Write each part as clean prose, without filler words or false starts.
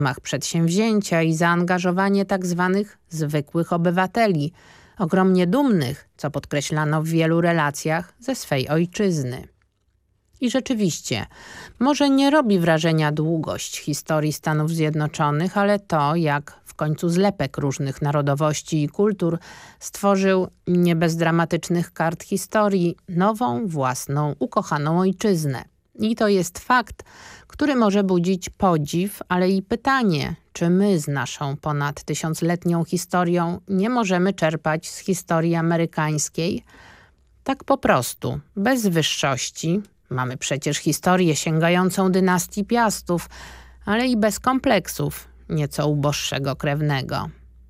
ramach przedsięwzięcia i zaangażowanie tzw. zwykłych obywateli, ogromnie dumnych, co podkreślano w wielu relacjach, ze swej ojczyzny. I rzeczywiście, może nie robi wrażenia długość historii Stanów Zjednoczonych, ale to, jak w końcu zlepek różnych narodowości i kultur stworzył nie bez dramatycznych kart historii nową, własną, ukochaną ojczyznę. I to jest fakt, który może budzić podziw, ale i pytanie, czy my z naszą ponad tysiącletnią historią nie możemy czerpać z historii amerykańskiej? Tak po prostu, bez wyższości. Mamy przecież historię sięgającą dynastii Piastów, ale i bez kompleksów nieco uboższego krewnego.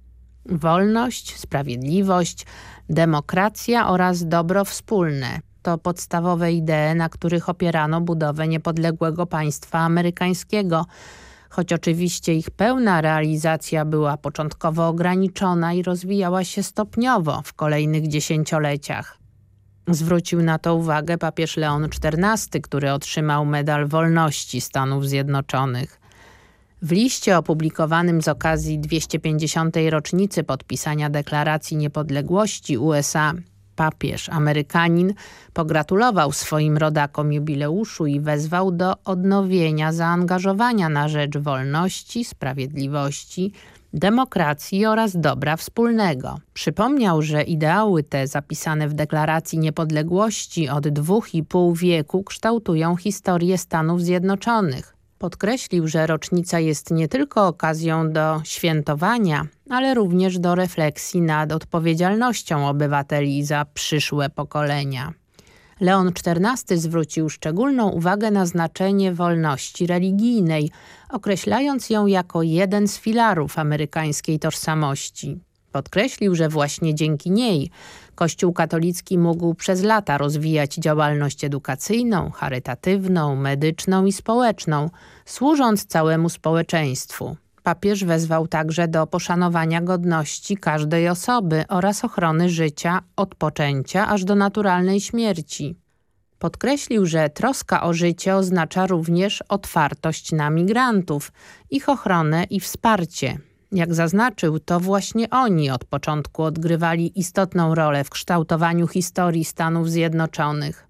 Wolność, sprawiedliwość, demokracja oraz dobro wspólne to podstawowe idee, na których opierano budowę niepodległego państwa amerykańskiego, choć oczywiście ich pełna realizacja była początkowo ograniczona i rozwijała się stopniowo w kolejnych dziesięcioleciach. Zwrócił na to uwagę papież Leon XIV, który otrzymał Medal Wolności Stanów Zjednoczonych. W liście opublikowanym z okazji 250. rocznicy podpisania Deklaracji Niepodległości USA papież Amerykanin pogratulował swoim rodakom jubileuszu i wezwał do odnowienia zaangażowania na rzecz wolności, sprawiedliwości, demokracji oraz dobra wspólnego. Przypomniał, że ideały te zapisane w Deklaracji Niepodległości od 2,5 wieku kształtują historię Stanów Zjednoczonych. Podkreślił, że rocznica jest nie tylko okazją do świętowania, ale również do refleksji nad odpowiedzialnością obywateli za przyszłe pokolenia. Leon XIV zwrócił szczególną uwagę na znaczenie wolności religijnej, określając ją jako jeden z filarów amerykańskiej tożsamości. Podkreślił, że właśnie dzięki niej Kościół katolicki mógł przez lata rozwijać działalność edukacyjną, charytatywną, medyczną i społeczną, służąc całemu społeczeństwu. Papież wezwał także do poszanowania godności każdej osoby oraz ochrony życia od poczęcia aż do naturalnej śmierci. Podkreślił, że troska o życie oznacza również otwartość na migrantów, ich ochronę i wsparcie. Jak zaznaczył, to właśnie oni od początku odgrywali istotną rolę w kształtowaniu historii Stanów Zjednoczonych.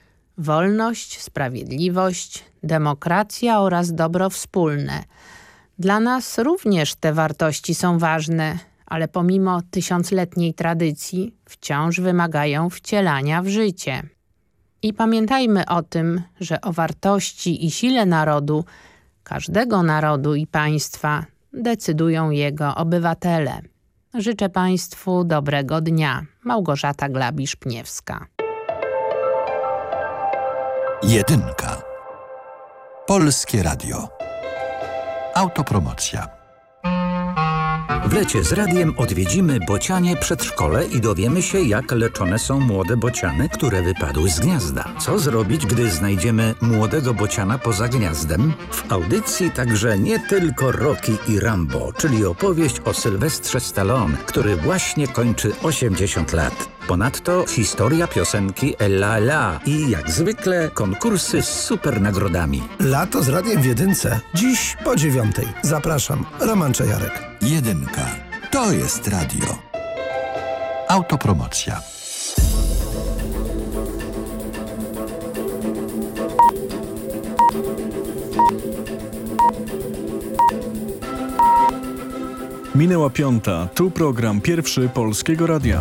Wolność, sprawiedliwość, demokracja oraz dobro wspólne. Dla nas również te wartości są ważne, ale pomimo tysiącletniej tradycji wciąż wymagają wcielania w życie. I pamiętajmy o tym, że o wartości i sile narodu, każdego narodu i państwa decydują jego obywatele. Życzę Państwu dobrego dnia. Małgorzata Glabisz-Pniewska. Jedynka. Polskie Radio. Autopromocja. W lecie z radiem odwiedzimy bocianie przedszkole i dowiemy się, jak leczone są młode bociany, które wypadły z gniazda. Co zrobić, gdy znajdziemy młodego bociana poza gniazdem? W audycji także nie tylko Rocky i Rambo, czyli opowieść o Sylwestrze Stallone, który właśnie kończy 80 lat. Ponadto historia piosenki Ella Ella i jak zwykle konkursy z super nagrodami. Lato z radiem w jedynce. Dziś po 9:00. Zapraszam. Roman Czajarek. Jedynka. To jest radio. Autopromocja. Minęła 5:00. Tu program pierwszy Polskiego Radia.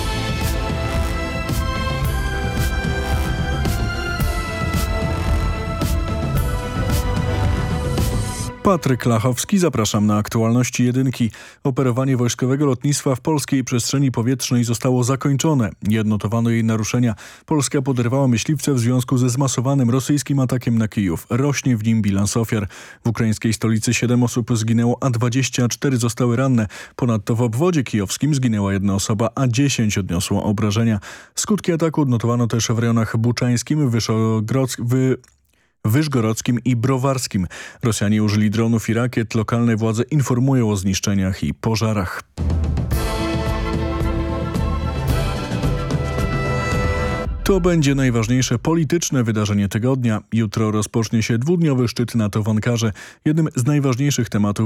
Patryk Lachowski, zapraszam na aktualności jedynki. Operowanie wojskowego lotnictwa w polskiej przestrzeni powietrznej zostało zakończone. Nie odnotowano jej naruszenia. Polska poderwała myśliwce w związku ze zmasowanym rosyjskim atakiem na Kijów. Rośnie w nim bilans ofiar. W ukraińskiej stolicy 7 osób zginęło, a 24 zostały ranne. Ponadto w obwodzie kijowskim zginęła 1 osoba, a 10 odniosło obrażenia. Skutki ataku odnotowano też w rejonach buczańskim, Wyżgorodzkim i Browarskim. Rosjanie użyli dronów i rakiet. Lokalne władze informują o zniszczeniach i pożarach. To będzie najważniejsze polityczne wydarzenie tygodnia. Jutro rozpocznie się dwudniowy szczyt NATO w Ankarze. Jednym z najważniejszych tematów